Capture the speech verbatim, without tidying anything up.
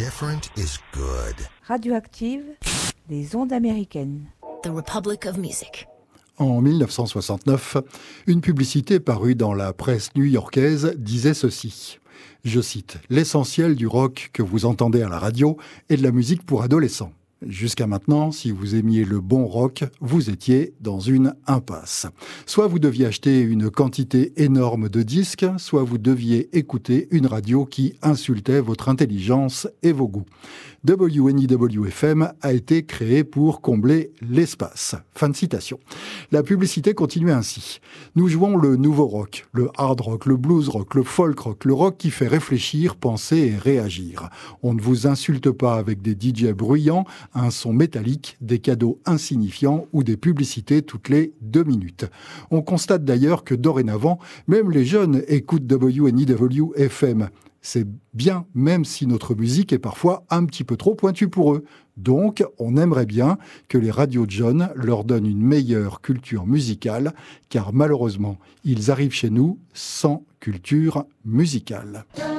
different is good. Radioactive, les ondes américaines. The Republic of Music. En dix-neuf cent soixante-neuf, une publicité parue dans la presse new-yorkaise disait ceci. Je cite, « L'essentiel du rock que vous entendez à la radio est de la musique pour adolescents. Jusqu'à maintenant, si vous aimiez le bon rock, vous étiez dans une impasse. Soit vous deviez acheter une quantité énorme de disques, soit vous deviez écouter une radio qui insultait votre intelligence et vos goûts. W N I W F M a été créé pour combler l'espace. » Fin de citation. La publicité continuait ainsi. Nous jouons le nouveau rock, le hard rock, le blues rock, le folk rock, le rock qui fait réfléchir, penser et réagir. On ne vous insulte pas avec des D J bruyants, un son métallique, des cadeaux insignifiants ou des publicités toutes les deux minutes. On constate d'ailleurs que dorénavant, même les jeunes écoutent W N I W F M. C'est bien, même si notre musique est parfois un petit peu trop pointue pour eux. Donc, on aimerait bien que les radios jeunes leur donnent une meilleure culture musicale, car malheureusement, ils arrivent chez nous sans culture musicale.